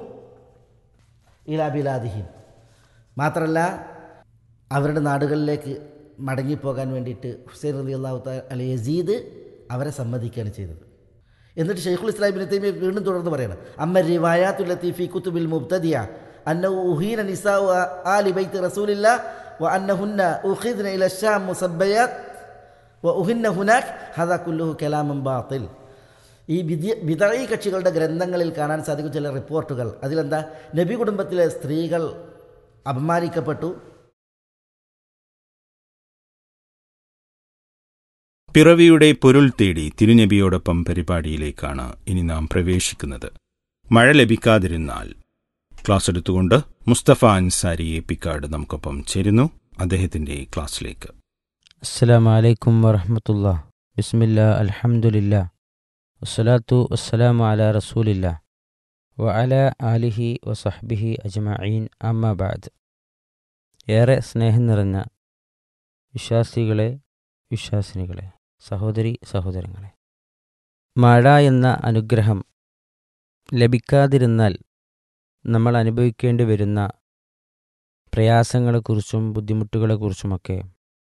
ഇലാ ബിലാദിഹിം, മാത്രമല്ല അവരുടെ നാടുകളിലേക്ക് മടങ്ങിപ്പോകാൻ വേണ്ടിയിട്ട് ഹുസൈൻ റളിയല്ലാഹു തആല അല യസീദ് അവരെ സമ്മതിക്കുകയാണ് ചെയ്തത്. എന്നിട്ട് ഷെയ്ഖുൽ ഇസ്ലാം ഇബ്നു തൈമിയ്യ വീണ്ടും തുടർന്ന് പറയണം, അമ്മ റിവായാത്തുൽ ലത്തി ഫീ കുതുബിൽ മുബ്തദിയ അന്നഹു ഉഹീന നിസാഉ ആലി ബൈത്തി റസൂലില്ലാഹ് വ അന്നഹുന്ന ഉഖിദ്ന ഇല ശാം മുസബ്ബയാത് വ ഉഹിന്ന ഹുനാക് ഹദാ കുല്ലുഹു കലാമുൻ ബാത്തിൽ. ഈ ബിദഈ കക്ഷികളുടെ ഗ്രന്ഥങ്ങളിൽ കാണാൻ സാധിക്കും ചില റിപ്പോർട്ടുകൾ. അതിലെന്താ, നബി കുടുംബത്തിലെ സ്ത്രീകൾ അപമാനിക്കപ്പെട്ടു. പിറവിയുടെ പൊരുൾ തേടി തിരുനബിയോടൊപ്പം പരിപാടിയിലേക്കാണ് ഇനി നാം പ്രവേശിക്കുന്നത്. മഴ ലഭിക്കാതിരുന്നാൽ ക്ലാസ് എടുത്തുകൊണ്ട് മുസ്തഫ അൻസാരി എപ്പിക്കാട് നമുക്കൊപ്പം ചേരുന്നു. അദ്ദേഹത്തിന്റെ ക്ലാസ്സിലേക്ക്. അസ്സലാമു അലൈക്കും വറഹ്മത്തുള്ളാഹി. ബിസ്മില്ലാ അൽഹംദുലില്ലാ വസ്സലാത്തു വസ്സലാമു അലാ റസൂലില്ലാ വ അലാ ആലിഹി വസഹ്ബിഹി അജ്മഈൻ, അമ്മാ ബഅദ്. ഏറെ സ്നേഹം നിറഞ്ഞ വിശ്വാസികളെ, വിശ്വാസിനികളെ, സഹോദരി സഹോദരങ്ങളെ, മഴ എന്ന അനുഗ്രഹം ലഭിക്കാതിരുന്നാൽ നമ്മൾ അനുഭവിക്കേണ്ടി വരുന്ന പ്രയാസങ്ങളെക്കുറിച്ചും ബുദ്ധിമുട്ടുകളെക്കുറിച്ചുമൊക്കെ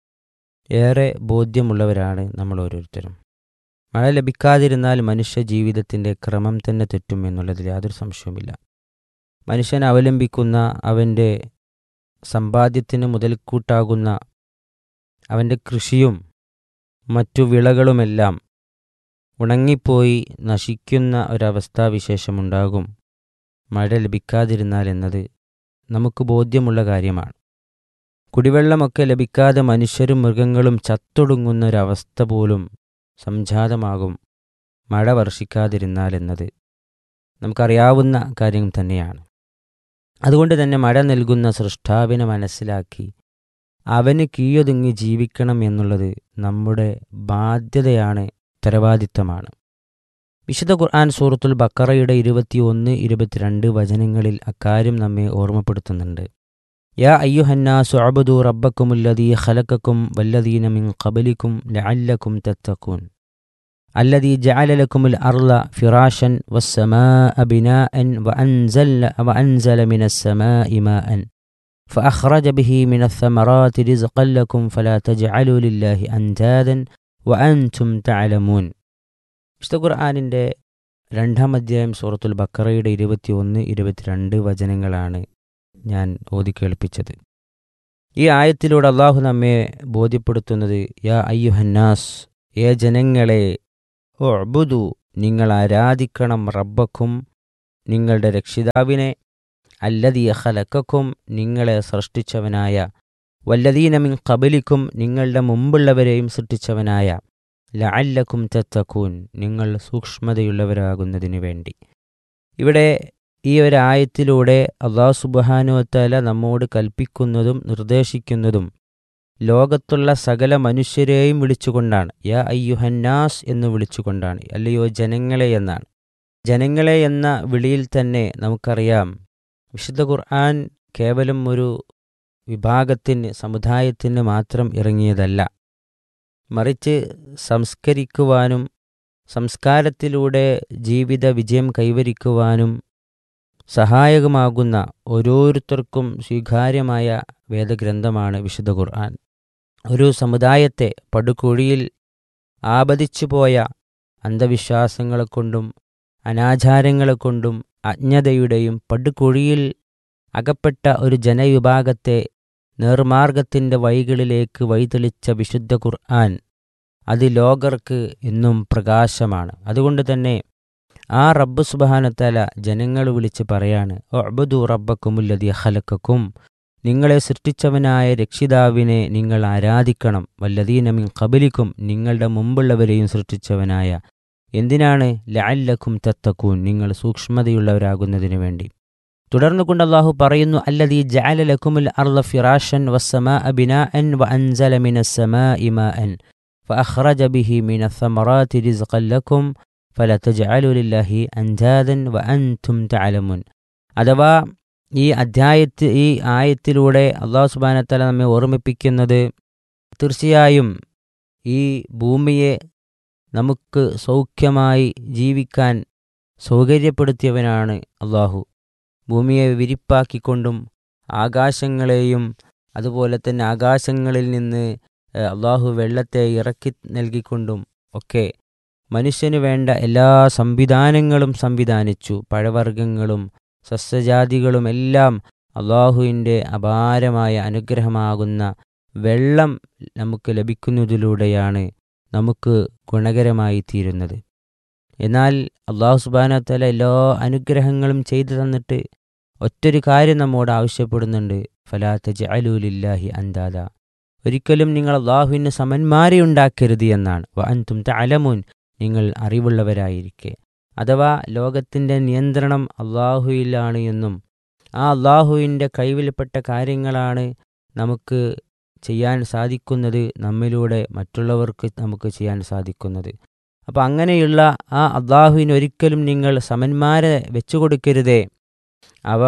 ഏറെ ബോധ്യമുള്ളവരാണ് നമ്മൾ ഓരോരുത്തരും. മഴ ലഭിക്കാതിരുന്നാൽ മനുഷ്യ ജീവിതത്തിൻ്റെ ക്രമം തന്നെ തെറ്റും എന്നുള്ളതിൽ യാതൊരു സംശയവുമില്ല. മനുഷ്യൻ അവലംബിക്കുന്ന അവൻ്റെ സമ്പാദ്യത്തിന് മുതൽക്കൂട്ടാകുന്ന അവൻ്റെ കൃഷിയും മറ്റു വിളകളുമെല്ലാം ഉണങ്ങിപ്പോയി നശിക്കുന്ന ഒരവസ്ഥാവിശേഷമുണ്ടാകും മഴ ലഭിക്കാതിരുന്നാൽ എന്നത് നമുക്ക് ബോധ്യമുള്ള കാര്യമാണ്. കുടിവെള്ളമൊക്കെ ലഭിക്കാതെ മനുഷ്യരും മൃഗങ്ങളും ചത്തൊടുങ്ങുന്ന ഒരവസ്ഥ പോലും സംജാതമാകും മഴ വർഷിക്കാതിരുന്നാൽ എന്നത് നമുക്കറിയാവുന്ന കാര്യം തന്നെയാണ്. അതുകൊണ്ട് തന്നെ മഴ നൽകുന്ന സൃഷ്ടാവിനെ മനസ്സിലാക്കി അവന് കീഴൊതുങ്ങി ജീവിക്കണം എന്നുള്ളത് നമ്മുടെ ബാധ്യതയാണ്, ഉത്തരവാദിത്തമാണ്. വിശുദ്ധ ഖുർആൻ സൂറത്തുൽ ബഖറയുടെ ഇരുപത്തിയൊന്ന് ഇരുപത്തിരണ്ട് വചനങ്ങളിൽ അക്കാര്യം നമ്മെ ഓർമ്മപ്പെടുത്തുന്നുണ്ട്. യാ അയ്യുഹന്നാസു അബ്ദു റബ്ബക്കുമുല്ലദീ ഖലഖക്കും വല്ലദീന മിൻ ഖബലിക്കും ലഅല്ലക്കും തത്തഖൂൻ അല്ലദീ ജഅല ലക്കുമുൽ അർള ഫിറാശൻ വസ്സമാഅ ബിനാഅൻ വഅൻസല വഅൻസല മിനസ് സമാഇ മാഅൻ فأخرج به من الثمرات رزقا لكم فلا تجعلوا لله أندادا وأنتم تعلمون. വിശുദ്ധ ഖുർആനിൻ്റെ രണ്ടാം അധ്യായം സൂറത്തുൽ ബഖറയുടെ ഇരുപത്തിയൊന്ന് ഇരുപത്തിരണ്ട് വചനങ്ങളാണ് ഞാൻ ഓതി കേൾപ്പിച്ചത്. ഈ ആയത്തിലൂടെ അള്ളാഹു നമ്മെ ബോധ്യപ്പെടുത്തുന്നത്, യാ അയ്യുഹന്നാസ്, ഏ ജനങ്ങളെ, ഉഅ്ബുദു, നിങ്ങൾ ആരാധിക്കണം, റബ്ബക്കും, നിങ്ങളുടെ രക്ഷിതാവിനെ, അല്ലദീ ഖലഖക്കും നിങ്ങളെ സൃഷ്ടിച്ചവനായ, വല്ലദീന മിൻ ഖബലിക്കും നിങ്ങളുടെ മുമ്പുള്ളവരെയും സൃഷ്ടിച്ചവനായ, ലഅല്ലക്കും തത്തഖൂൻ നിങ്ങൾ സൂക്ഷ്മതയുള്ളവരാകുന്നതിന് വേണ്ടി. ഇവിടെ ഈ ഒരു ആയത്തിലൂടെ അല്ലാഹു സുബ്ഹാനഹു വ തആല നമ്മോട് കൽപ്പിക്കുന്നതും നിർദ്ദേശിക്കുന്നതും ലോകത്തുള്ള സകല മനുഷ്യരെയും വിളിച്ചുകൊണ്ടാണ്. യാ അയ്യുഹന്നാസ് എന്ന് വിളിച്ചുകൊണ്ടാണ്, അല്ലയോ ജനങ്ങളെ എന്നാണ്. ജനങ്ങളെ എന്ന വിളിയിൽ തന്നെ നമുക്കറിയാം, വിശുദ്ധ ഖുർആൻ കേവലം ഒരു വിഭാഗത്തിന്, സമുദായത്തിന് മാത്രം ഇറങ്ങിയതല്ല, മറിച്ച് സംസ്കരിക്കുവാനും സംസ്കാരത്തിലൂടെ ജീവിത വിജയം കൈവരിക്കുവാനും സഹായകമാകുന്ന ഓരോരുത്തർക്കും സ്വീകാര്യമായ വേദഗ്രന്ഥമാണ് വിശുദ്ധ ഖുർആൻ. ഒരു സമുദായത്തെ പടുകുഴിയിൽ ആപതിച്ചു പോയ അന്ധവിശ്വാസങ്ങളെ കൊണ്ടും അനാചാരങ്ങളെ കൊണ്ടും അജ്ഞതയുടെയും പടുകുഴിയിൽ അകപ്പെട്ട ഒരു ജനവിഭാഗത്തെ നേർമാർഗത്തിൻ്റെ വഴികളിലേക്ക് വഴിതെളിച്ച വിശുദ്ധ ഖുർആൻ അത് ലോകർക്ക് എന്നും പ്രകാശമാണ്. അതുകൊണ്ട് തന്നെ ആ റബ്ബ് സുബ്ഹാനഹു വ തആല ജനങ്ങൾ വിളിച്ച് പറയാണ്, ഉഅ്ബുദു റബ്ബക്കുമുല്ലദീ ഖലഖക്കും നിങ്ങളെ സൃഷ്ടിച്ചവനായ രക്ഷിതാവിനെ നിങ്ങൾ ആരാധിക്കണം, വല്ലദീന മിൻ ഖബലിക്കും നിങ്ങളുടെ മുമ്പുള്ളവരെയും സൃഷ്ടിച്ചവനായ. എന്തിനാണ്? ലഅല്ലക്കും തത്തഖൂൻ നിങ്ങൾ സൂക്ഷ്മതയുള്ളവരാകുന്നതിന് വേണ്ടി. തുടർന്നു കൊണ്ട് അല്ലാഹു പറയുന്നു, അല്ലദീ ജഅല ലക്കുമുൽ അർള ഫിറാശൻ വസ്സമാഅ ബിനാഅൻ വഅൻസല മിനസ് സമാഇ മാഅൻ ഫഅഖ്റജ ബിഹി മിനസ് സമറാത്തി റിസ്ഖൻ ലക്കും ഫല തജ്അലു ലില്ലാഹി അൻജാദൻ വഅൻതും തഅലമുൻ. അഥവാ ഈ അധ്യായത്തിൽ ഈ ആയത്തിലൂടെ അല്ലാഹു സുബ്ഹാനഹു വ തആല നമ്മെ ഓർമ്മിപ്പിക്കുന്നത്, തീർച്ചയായും ഈ ഭൂമിയെ നമുക്ക് സൗഖ്യമായി ജീവിക്കാൻ സൗകര്യപ്പെടുത്തിയവനാണ് അല്ലാഹു. ഭൂമിയെ വിരിപ്പാക്കിക്കൊണ്ടും ആകാശങ്ങളെയും അതുപോലെ തന്നെ ആകാശങ്ങളിൽ നിന്ന് അല്ലാഹു വെള്ളത്തെ ഇറക്കി നൽകിക്കൊണ്ടും ഒക്കെ മനുഷ്യന് വേണ്ട എല്ലാ സംവിധാനങ്ങളും സംവിധാനിച്ചു. പഴവർഗ്ഗങ്ങളും സസ്യജാതികളും എല്ലാം അല്ലാഹുവിൻ്റെ അപാരമായ അനുഗ്രഹമാകുന്ന വെള്ളം നമുക്ക് ലഭിക്കുന്നതിലൂടെയാണ് നമുക്ക് ഗുണകരമായി തീരുന്നത്. എന്നാൽ അല്ലാഹു സുബ്ഹാനഹു വ തആല എല്ലാ അനുഗ്രഹങ്ങളും ചെയ്തു തന്നിട്ട് ഒറ്റൊരു കാര്യം നമ്മോട് ആവശ്യപ്പെടുന്നുണ്ട്, ഫലാ തജ്അലൂ ലില്ലാഹി അൻദാദ ഒരിക്കലും നിങ്ങൾ അല്ലാഹുവിന് സമന്മാരെ ഉണ്ടാക്കരുത് എന്നാണ്. വഅൻതും തഅലമൂൻ നിങ്ങൾ അറിവുള്ളവരായിരിക്കെ. അഥവാ ലോകത്തിൻ്റെ നിയന്ത്രണം അല്ലാഹുവിലാണ് എന്നും ആ അല്ലാഹുവിൻ്റെ കൈവിൽപ്പെട്ട കാര്യങ്ങളാണ് നമുക്ക് ചെയ്യാൻ സാധിക്കുന്നത്, നമ്മിലൂടെ മറ്റുള്ളവർക്ക് നമുക്ക് ചെയ്യാൻ സാധിക്കുന്നത്. അപ്പോൾ അങ്ങനെയുള്ള ആ അല്ലാഹുവിന് ഒരിക്കലും നിങ്ങൾ സമന്മാരെ വെച്ചു കൊടുക്കരുതേ, അവ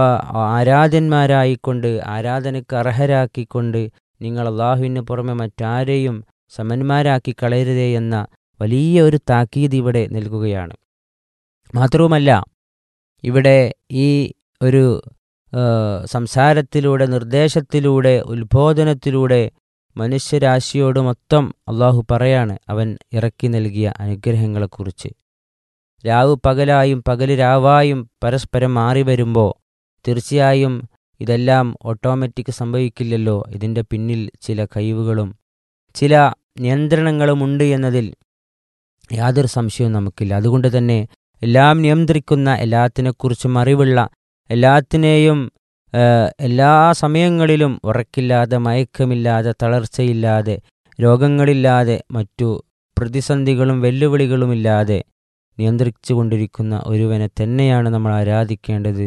ആരാധന്മാരായിക്കൊണ്ട് ആരാധനയ്ക്ക് അർഹരാക്കിക്കൊണ്ട് നിങ്ങൾ അല്ലാഹുവിന് പുറമെ മറ്റാരെയും സമന്മാരാക്കി കളയരുതേ എന്ന വലിയ ഒരു താക്കീത് ഇവിടെ നൽകുകയാണ്. മാത്രവുമല്ല, ഇവിടെ ഈ ഒരു സംസാരത്തിലൂടെ, നിർദ്ദേശത്തിലൂടെ, ഉത്ബോധനത്തിലൂടെ മനുഷ്യരാശിയോട് മൊത്തം അല്ലാഹു പറയാണ് അവൻ ഇറക്കി നൽകിയ അനുഗ്രഹങ്ങളെക്കുറിച്ച്. രാവ് പകലായും പകല് രാവായും പരസ്പരം മാറി വരുമ്പോൾ തീർച്ചയായും ഇതെല്ലാം ഓട്ടോമാറ്റിക് സംഭവിക്കില്ലല്ലോ. ഇതിൻ്റെ പിന്നിൽ ചില കഴിവുകളും ചില നിയന്ത്രണങ്ങളുമുണ്ട് എന്നതിൽ യാതൊരു സംശയവും നമുക്കില്ല. അതുകൊണ്ട് തന്നെ എല്ലാം നിയന്ത്രിക്കുന്ന, എല്ലാത്തിനെക്കുറിച്ചും അറിവുള്ള, എല്ലാത്തിനെയും എല്ലാ സമയങ്ങളിലും ഉറക്കില്ലാതെ, മയക്കമില്ലാതെ, തളർച്ചയില്ലാതെ, രോഗങ്ങളില്ലാതെ, മറ്റു പ്രതിസന്ധികളും വെല്ലുവിളികളുമില്ലാതെ നിയന്ത്രിച്ചു കൊണ്ടിരിക്കുന്ന ഒരുവനെ തന്നെയാണ് നമ്മൾ ആരാധിക്കേണ്ടത്.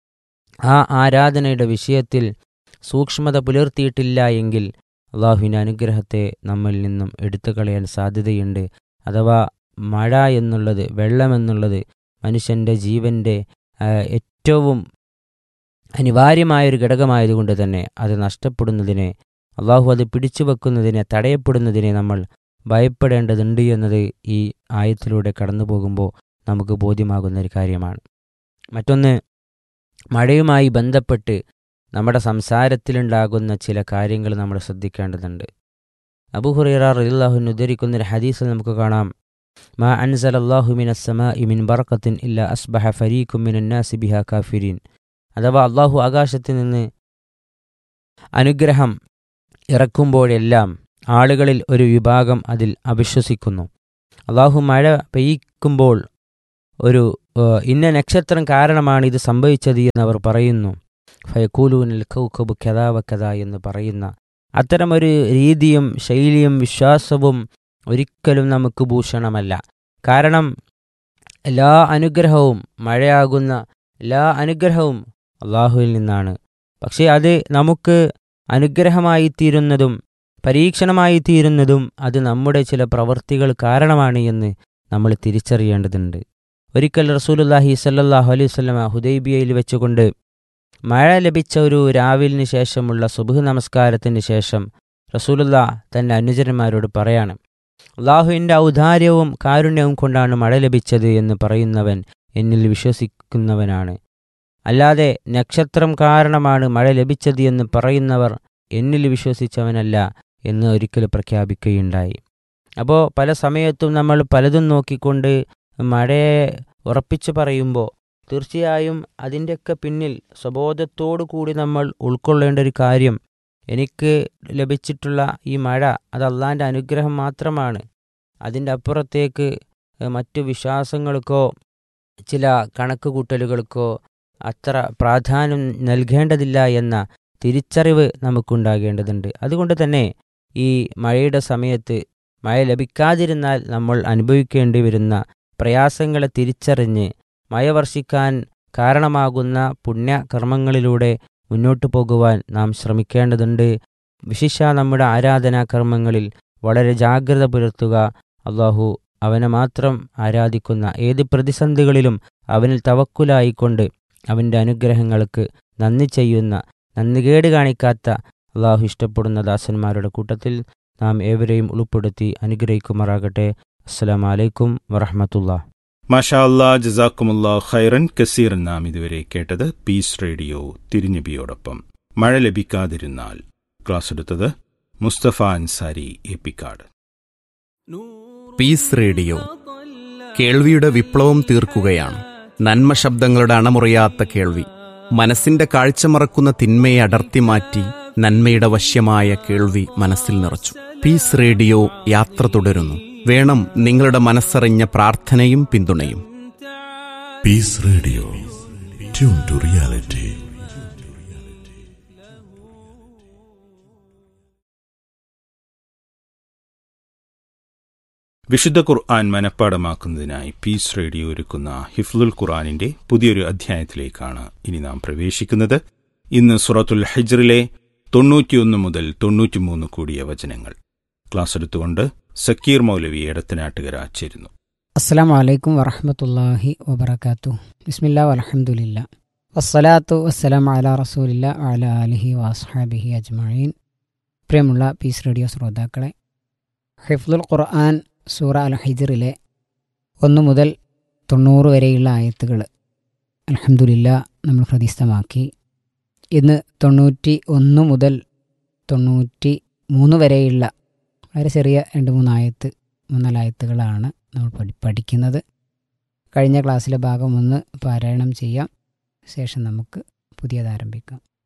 ആ ആരാധനയുടെ വിഷയത്തിൽ സൂക്ഷ്മത പുലർത്തിയിട്ടില്ല എങ്കിൽ അല്ലാഹുവിൻ്റെ അനുഗ്രഹത്തെ നമ്മിൽ നിന്നും എടുത്തു കളയാൻ സാധ്യതയുണ്ട്. അഥവാ മഴ എന്നുള്ളത്, വെള്ളമെന്നുള്ളത് മനുഷ്യൻ്റെ ജീവൻ്റെ ഏറ്റവും അനിവാര്യമായൊരു ഘടകമായതുകൊണ്ട് തന്നെ അത് നഷ്ടപ്പെടുന്നതിനെ, അല്ലാഹു അത് പിടിച്ചു വെക്കുന്നതിനെ, തടയപ്പെടുന്നതിനെ നമ്മൾ ഭയപ്പെടേണ്ടതുണ്ട് എന്നത് ഈ ആയത്തിലൂടെ കടന്നു പോകുമ്പോൾ നമുക്ക് ബോധ്യമാകുന്നൊരു കാര്യമാണ്. മറ്റൊന്ന്, മഴയുമായി ബന്ധപ്പെട്ട് നമ്മുടെ സംസാരത്തിലുണ്ടാകുന്ന ചില കാര്യങ്ങൾ നമ്മൾ ശ്രദ്ധിക്കേണ്ടതുണ്ട്. അബൂ ഹുറൈറ റളിയല്ലാഹു അൻഹു ഉദ്ധരിക്കുന്ന ഒരു ഹദീസിൽ നമുക്ക് കാണാം, മാ അൻസലല്ലാഹു മിനസ് സമാഇ മിൻ ബർഖത്തിൻ ഇല്ലാ അസ്ബഹ ഫരീഖും മിനൻ നാസി ബിഹാ കാഫിരീൻ. അഥവാ അല്ലാഹു ആകാശത്തിൽ നിന്ന് അനുഗ്രഹം ഇറക്കുമ്പോഴെല്ലാം ആളുകളിൽ ഒരു വിഭാഗം അതിൽ അവിശ്വസിക്കുന്നു. അല്ലാഹു മഴ പെയ്യിക്കുമ്പോൾ ഒരു ഇന്ന നക്ഷത്രം കാരണമാണ് ഇത് സംഭവിച്ചത് എന്ന് അവർ പറയുന്നു. ഫയഖൂലൂനൽ കൗകബ് കദാ വ കദാ എന്ന് പറയുന്ന അത്തരമൊരു രീതിയും ശൈലിയും വിശ്വാസവും ഒരിക്കലും നമുക്ക് ഭൂഷണമല്ല. കാരണം എല്ലാ അനുഗ്രഹവും, മഴയാകുന്ന എല്ലാ അനുഗ്രഹവും അള്ളാഹുവിൽ നിന്നാണ്. പക്ഷേ അത് നമുക്ക് അനുഗ്രഹമായി തീരുന്നതും പരീക്ഷണമായി തീരുന്നതും അത് നമ്മുടെ ചില പ്രവൃത്തികൾ കാരണമാണ് എന്ന് നമ്മൾ തിരിച്ചറിയേണ്ടതുണ്ട്. ഒരിക്കൽ റസൂലുള്ളാഹി സ്വല്ലല്ലാഹു അലൈഹി വസല്ലമ ഹുദൈബിയയിൽ വെച്ചുകൊണ്ട് മഴ ലഭിച്ച ഒരു രാവിലിന് ശേഷമുള്ള സുബ്ഹ് നമസ്കാരത്തിന് ശേഷം റസൂലുള്ളാഹ് തൻ്റെ അനുചരന്മാരോട് പറയാണ്, അള്ളാഹുവിൻ്റെ ഔദാര്യവും കാരുണ്യവും കൊണ്ടാണ് മഴ ലഭിച്ചത് എന്ന് പറയുന്നവൻ എന്നിൽ വിശ്വസിക്കുന്നവനാണ്. അല്ലാതെ നക്ഷത്രം കാരണമാണ് മഴ ലഭിച്ചത് എന്ന് പറയുന്നവർ എന്നിൽ വിശ്വസിച്ചവനല്ല എന്ന് ഒരിക്കൽ പ്രഖ്യാപിക്കുകയുണ്ടായി. അപ്പോൾ പല സമയത്തും നമ്മൾ പലതും നോക്കിക്കൊണ്ട് മഴയെ ഉറപ്പിച്ച് പറയുമ്പോൾ തീർച്ചയായും അതിൻ്റെയൊക്കെ പിന്നിൽ സ്വബോധത്തോടു കൂടി നമ്മൾ ഉൾക്കൊള്ളേണ്ട ഒരു കാര്യം, എനിക്ക് ലഭിച്ചിട്ടുള്ള ഈ മഴ അത് അള്ളാൻ്റെ അനുഗ്രഹം മാത്രമാണ്. അതിൻ്റെ അപ്പുറത്തേക്ക് മറ്റു വിശ്വാസങ്ങൾക്കോ ചില കണക്ക് കൂട്ടലുകൾക്കോ അത്ര പ്രാധാന്യം നൽകേണ്ടതില്ല എന്ന തിരിച്ചറിവ് നമുക്കുണ്ടാകേണ്ടതുണ്ട്. അതുകൊണ്ട് തന്നെ ഈ മഴയുടെ സമയത്ത് മഴ ലഭിക്കാതിരുന്നാൽ നമ്മൾ അനുഭവിക്കേണ്ടി വരുന്ന പ്രയാസങ്ങളെ തിരിച്ചറിഞ്ഞ് മഴ വർഷിക്കാൻ കാരണമാകുന്ന പുണ്യകർമ്മങ്ങളിലൂടെ മുന്നോട്ടു പോകുവാൻ നാം ശ്രമിക്കേണ്ടതുണ്ട്. വിശിഷ്യ നമ്മുടെ ആരാധനാകർമ്മങ്ങളിൽ വളരെ ജാഗ്രത പുലർത്തുക. അള്ളാഹു അവനെ മാത്രം ആരാധിക്കുന്ന, ഏത് പ്രതിസന്ധികളിലും അവനിൽ തവക്കുലായിക്കൊണ്ട് അവൻ്റെ അനുഗ്രഹങ്ങൾക്ക് നന്ദി ചെയ്യുന്ന, നന്ദികേട് കാണിക്കാത്ത അള്ളാഹു ഇഷ്ടപ്പെടുന്ന ദാസന്മാരുടെ കൂട്ടത്തിൽ നാം ഏവരെയും ഉൾപ്പെടുത്തി അനുഗ്രഹിക്കുമാറാകട്ടെ. അസ്സലാമു അലൈക്കും വറഹ്മത്തുള്ളാഹി. മാഷാ അല്ലാ, ജസാക്കുമുല്ലാ ഖൈറൻ കസീറൻ. നാം ഇതുവരെ കേട്ടത് പീസ് റേഡിയോ തിരുനബിയോടൊപ്പം മഴ ലഭിക്കാതിരുന്നാൽ. ക്ലാസ് എടുത്തത് മുസ്തഫ അൻസാരി എപ്പിക്കാട്. പീസ് റേഡിയോ കേൾവിയുടെ വിപ്ലവം തീർക്കുകയാണ്. നന്മ ശബ്ദങ്ങളുടെ അണമുറിയാത്ത കേൾവി, മനസ്സിന്റെ കാഴ്ച മറക്കുന്ന തിന്മയെ അടർത്തി മാറ്റി നന്മയുടെ വശ്യമായ കേൾവി മനസ്സിൽ നിറച്ചു. പീസ് റേഡിയോ യാത്ര തുടരുന്നു. വേണം നിങ്ങളുടെ മനസ്സറിഞ്ഞ പ്രാർത്ഥനയും പിന്തുണയും. Piece radio, tune to reality. വിശുദ്ധ ഖുർആൻ മനഃപ്പാടമാക്കുന്നതിനായി പീസ് റേഡിയോ ഒരുക്കുന്ന ഹിഫ്ലുൽ ഖുർആനിന്റെ പുതിയൊരു അധ്യായത്തിലേക്കാണ് ഇനി നാം പ്രവേശിക്കുന്നത്. ഇന്ന് സൂറത്തുൽ ഹിജ്റിലെ തൊണ്ണൂറ്റിയൊന്ന് മുതൽ തൊണ്ണൂറ്റിമൂന്ന് കൂടിയ വചനങ്ങൾ ക്ലാസ് എടുത്തുകൊണ്ട് സക്കീർ മൗലവി എടത്തനാട്ടുകര ചേരുന്നു. അസ്സലാമു അലൈക്കും വറഹ്മത്തുള്ളാഹി വബറകാതുഹു. ബിസ്മില്ലാഹി വൽഹംദുലില്ലാഹി വസ്സലാത്തു വസ്സലാമു അലാ റസൂലില്ലാഹി വഅലാ ആലിഹി വഅസ്ഹാബിഹി അജ്മഈൻ. പ്രിയമുള്ള പീസ് റേഡിയോ ശ്രോതാക്കളെ, ഹിഫ്ലുൽ ഖുർആൻ സൂറ അൽ ഹിജ്റിലെ ഒന്ന് മുതൽ തൊണ്ണൂറ് വരെയുള്ള ആയത്തുകൾ അൽഹംദുലില്ലാഹ് നമ്മൾ ഹൃദിസ്ഥമാക്കി. ഇന്ന് തൊണ്ണൂറ്റി ഒന്ന് മുതൽ തൊണ്ണൂറ്റി മൂന്ന് വരെയുള്ള വളരെ ചെറിയ രണ്ട് മൂന്നായത്ത് മൂന്നാലായത്തുകളാണ് നമ്മൾ പഠി പഠിക്കുന്നത്. കഴിഞ്ഞ ക്ലാസ്സിലെ ഭാഗം ഒന്ന് പാരായണം ചെയ്യാം, ശേഷം നമുക്ക് പുതിയത് ആരംഭിക്കാം.